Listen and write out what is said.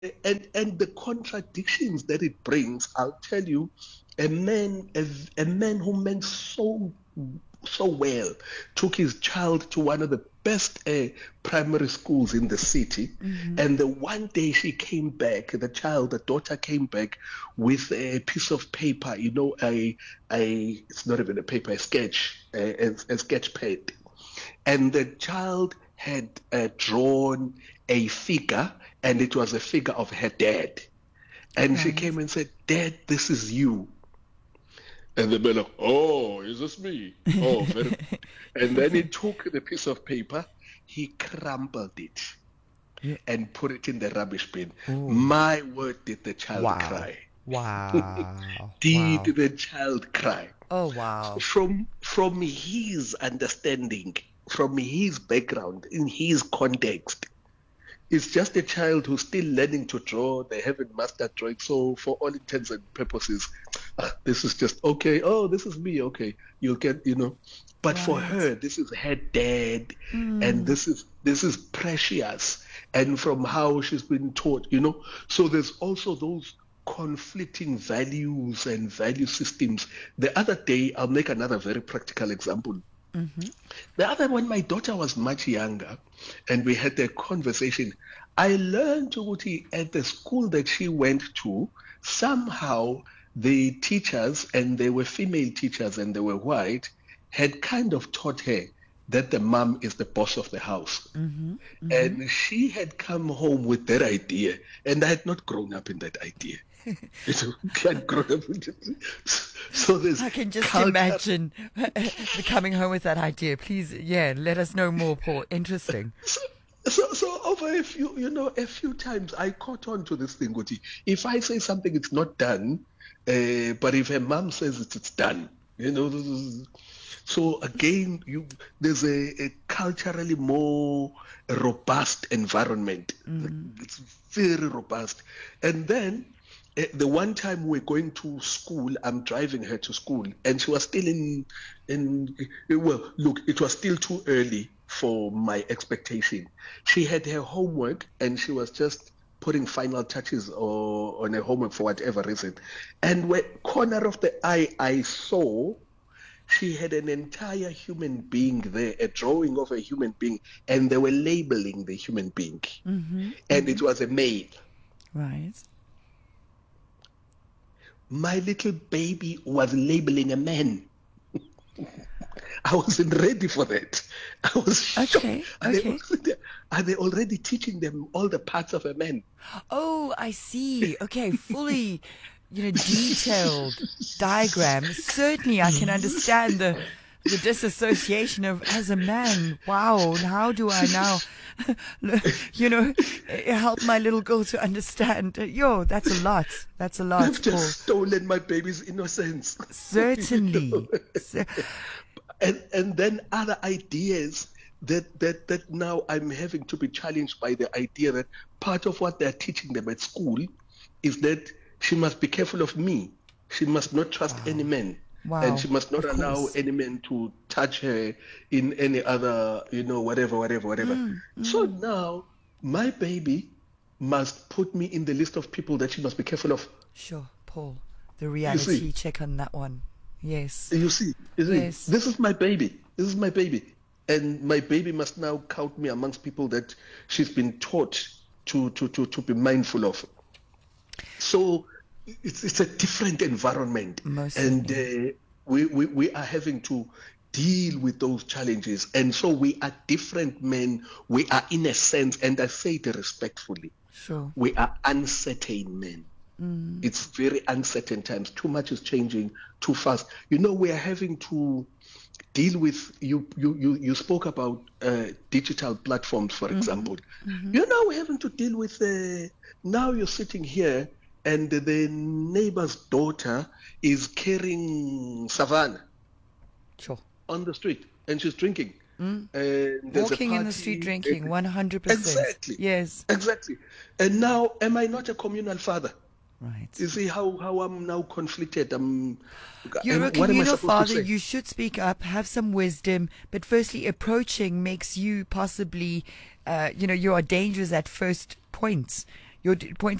and the contradictions that it brings. I'll tell you, a man who meant so well took his child to one of the best primary schools in the city, and the one day she came back, the daughter came back with a piece of paper, a it's not even a paper, a sketch, a sketch pad, and the child had drawn a figure, and it was a figure of her dad. And she Right. came and said, "Dad, this is you." And the man, like, "Oh, is this me? Oh, very good." And then he took the piece of paper, he crumpled it Yeah. and put it in the rubbish bin. Oh, My word, did the child wow. cry. Wow. Did Wow. the child cry? Oh, wow. From his understanding, from his background, in his context, it's just a child who's still learning to draw. They haven't mastered drawing. So for all intents and purposes, this is just okay. Oh, this is me. Okay. You'll get. But for Right. her, this is her dad, and Mm. this is precious. And from how she's been taught. So there's also those conflicting values and value systems. The other day, I'll make another very practical example. Mm-hmm. The other, when my daughter was much younger and we had a conversation, I learned Uguti at the school that she went to, somehow the teachers, and they were female teachers and they were white, had kind of taught her that the mom is the boss of the house. Mm-hmm. Mm-hmm. And she had come home with that idea, and I had not grown up in that idea. I had grown up with it. So there's I can just culture. imagine coming home with that idea. Please, yeah, let us know more, Paul. Interesting. So over a few times I caught on to this thing, Guti. If I say something, it's not done, but if a mom says it's done. So again, there's a culturally more robust environment. Mm. It's very robust. And then the one time we're going to school, I'm driving her to school, and she was still well, look, it was still too early for my expectation. She had her homework, and she was just putting final touches on her homework for whatever reason. And where corner of the eye, I saw she had an entire human being there, a drawing of a human being, and they were labeling the human being. Mm-hmm. And it was a male. Right. My little baby was labeling a man. I wasn't ready for that. I was shocked. Okay. Okay. Are they already teaching them all the parts of a man? Oh, I see. Okay, fully, detailed diagram. Certainly, I can understand the disassociation of as a man. Wow, and how do I now, help my little girl to understand? Yo, that's a lot. That's a lot, They've Paul. just stolen my baby's innocence. Certainly. And then other ideas that now I'm having to be challenged by the idea that part of what they're teaching them at school is that she must be careful of me. She must not trust any man. And Wow. she must not Of allow course. any man to touch her in any other, whatever. So now my baby must put me in the list of people that she must be careful of. Sure, Paul. The You see? reality check on that one. Yes. You see, Yes. this is my baby. This is my baby. And my baby must now count me amongst people that she's been taught to be mindful of. So it's a different environment. Most And certainly. we are having to deal with those challenges. And so we are different men. We are, in a sense, and I say it respectfully, Sure. we are uncertain men. It's very uncertain times. Too much is changing too fast. We are having to deal with you spoke about digital platforms, for example. We're having to deal with now you're sitting here and the neighbor's daughter is carrying savannah Sure. on the street and she's drinking. And there's a Walking in the party. street drinking, 100%. Exactly. Yes. Exactly. And now, am I not a communal father? Right. You see how I'm now conflicted. You're a What am I communal supposed to father. say? You should speak up, have some wisdom. But firstly, approaching makes you possibly, you are dangerous at first points. Your point